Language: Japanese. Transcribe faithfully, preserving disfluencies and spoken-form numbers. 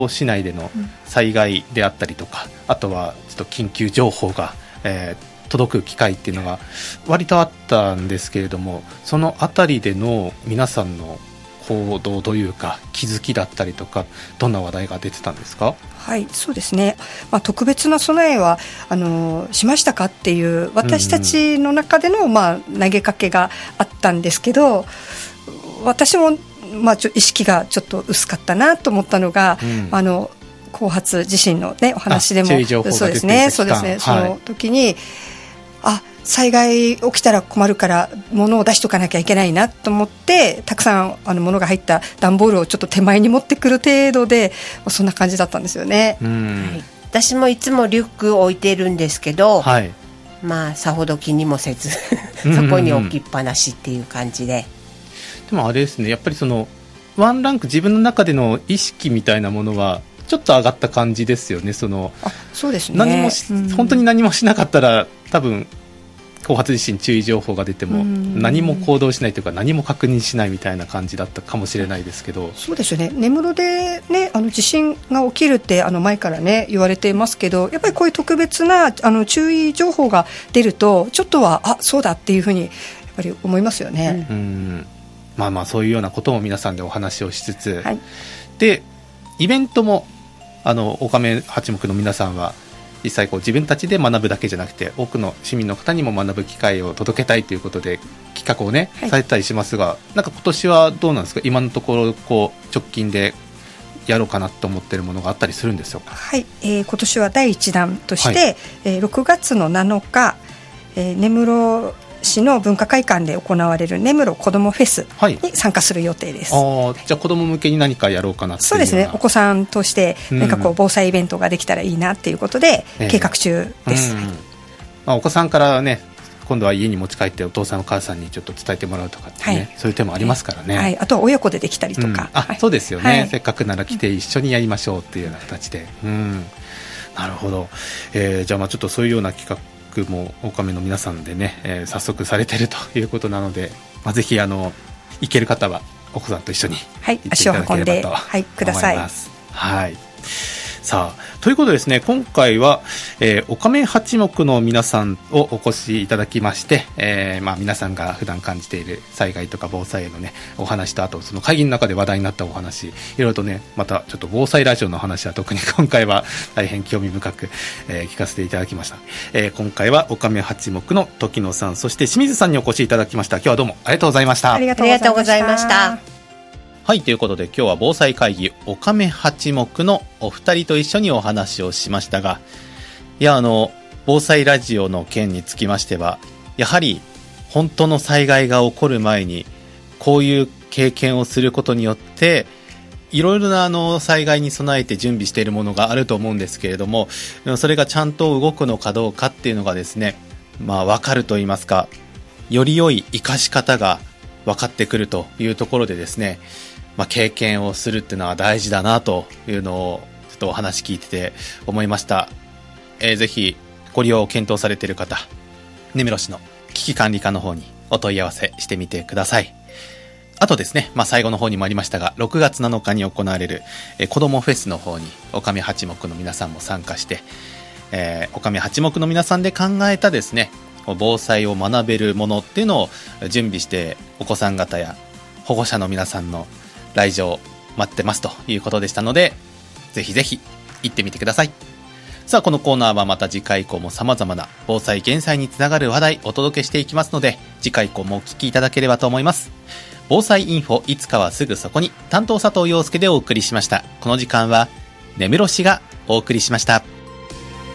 市内での災害であったりとか、うん、あとはちょっと緊急情報が、えー、届く機会っていうのが割とあったんですけれども、そのあたりでの皆さんの行動というか気づきだったりとか、どんな話題が出てたんですか？ はい、そうですね、まあ、特別な備えはあのしましたかっていう私たちの中での、まあ、投げかけがあったんですけど、私も、まあ、ちょ意識がちょっと薄かったなと思ったのが、うん、あの後発地震の、ね、お話でも注意情報が出ていた期間、 そうですね、そうですね、その時に、はい、あ災害起きたら困るから物を出しとかなきゃいけないなと思って、たくさんあの物が入った段ボールをちょっと手前に持ってくる程度で、そんな感じだったんですよね。 うん、はい、私もいつもリュックを置いてるんですけど、はい、まあさほど気にもせずそこに置きっぱなしっていう感じで、 でもあれですね、やっぱりそのワンランク自分の中での意識みたいなものはちょっと上がった感じですよね。そのあそうですね、 何もし、うん、本当に何もしなかったら多分後発地震注意情報が出ても何も行動しないというか何も確認しないみたいな感じだったかもしれないですけど、 そうですよね、根室で、ね、あの地震が起きるってあの前から、ね、言われていますけど、やっぱりこういう特別なあの注意情報が出るとちょっとはあそうだっていうふうにやっぱり思いますよね。 うん、うんまあまあそういうようなことも皆さんでお話をしつつ、 はい、 でイベントもあのオカメ八目の皆さんは実際こう自分たちで学ぶだけじゃなくて多くの市民の方にも学ぶ機会を届けたいということで企画をね、はい、されたりしますが、なんか今年はどうなんですか？今のところこう直近でやろうかなと思っているものがあったりするんですよ。 はい、えー、今年はだいいち弾として、はい、えー、ろくがつのなのか、えー、根室市の文化会館で行われる根室こどもフェスに参加する予定です。 はい、あじゃあ子ども向けに何かやろうかなっていう。 そうですね、お子さんとして何かこう防災イベントができたらいいなっていうことで計画中です。 えーうんまあ、お子さんからね今度は家に持ち帰ってお父さんお母さんにちょっと伝えてもらうとかってね、はい、そういう手もありますからね、 はい、あとは親子でできたりとか、うんあはい、 そうですよね、 はい、 せっかくなら来て一緒にやりましょうっていうような形で、うん、なるほど、えー、じゃあまあちょっとそういうような企画もオカメの皆さんでね、えー、早速されているということなので、まあ、ぜひあの行ける方はお子さんと一緒に行っていただければと思います。 はい、足を運んで、はい、ください。 はい、さあということでですね、今回は、えー、オカメ八目の皆さんをお越しいただきまして、えーまあ、皆さんが普段感じている災害とか防災へのねお話と、あとその会議の中で話題になったお話、いろいろとねまたちょっと防災ラジオの話は特に今回は大変興味深く、えー、聞かせていただきました。えー、今回はオカメ八目の時野さん、そして清水さんにお越しいただきました。今日はどうもありがとうございました。 ありがとうございました。 はい、ということで今日は防災会議オカメ八目のお二人と一緒にお話をしましたが、いやあの防災ラジオの件につきましては、やはり本当の災害が起こる前にこういう経験をすることによっていろいろなあの災害に備えて準備しているものがあると思うんですけれども、それがちゃんと動くのかどうかっていうのがですね、まあ分かると言いますか、より良い生かし方が分かってくるというところでですね、まあ、経験をするっていうのは大事だなというのをちょっとお話聞いてて思いました。えー、ぜひご利用を検討されている方、根室市の危機管理課の方にお問い合わせしてみてください。あとですね、まあ、最後の方にもありましたが、ろくがつなのかに行われる、えー、子どもフェスの方にオカメ八目の皆さんも参加して、えー、オカメ八目の皆さんで考えたですね防災を学べるものっていうのを準備して、お子さん方や保護者の皆さんの来場待ってますということでしたので、ぜひぜひ行ってみてください。さあこのコーナーはまた次回以降も様々な防災減災につながる話題をお届けしていきますので、次回以降もお聞きいただければと思います。防災インフォいつかはすぐそこに、担当佐藤陽介でお送りしました。この時間は根室市がお送りしました。